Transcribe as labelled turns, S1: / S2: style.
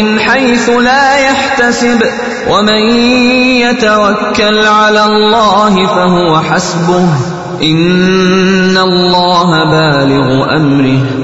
S1: من حيث لا يحتسب ومن يتوكل على الله فهو حسبه إن الله بالغ أمره